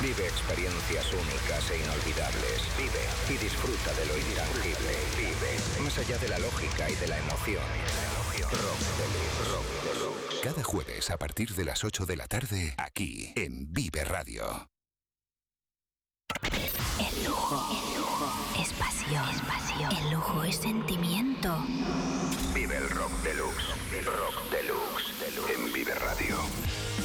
Vive experiencias únicas e inolvidables. Vive y disfruta de lo intangible. Vive más allá de la lógica y de la emoción. Rock Deluxe. Cada jueves a partir de las 8 de la tarde, aquí en Vive Radio. El lujo es pasión. El lujo es sentimiento. Vive el Rock Deluxe. El Rock Deluxe en Vive Radio.